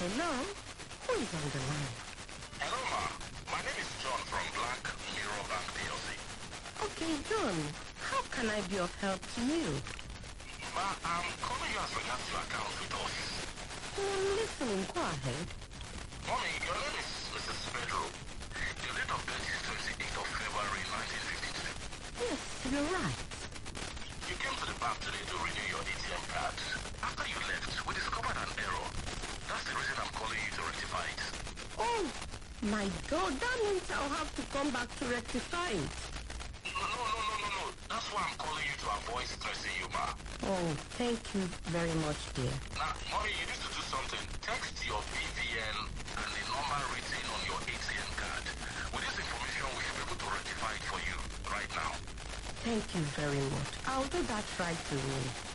Hello? Who is on the line? Hello, ma. My name is John from Black Mirror Bank PLC. Okay, John. How can I be of help to you? Ma, I'm calling you as regards your account with us. I'm listening. Go ahead. Mommy, your name is Mrs. Pedro. Your date of birth is 28th of February 1952. Yes, you're right. You came to the bank today to renew your ATM card. After you left, we discovered an error. That's the reason I'm calling you to rectify it. Oh, my God. That means I'll have to come back to rectify it. No. That's why I'm calling you to avoid stressing you, ma. Oh, thank you very much, dear. Now, mommy, you need to do something. Text your BVN and the number written on your ATM card. With this information, we should be able to rectify it for you right now. Thank you very much. I'll do that right away.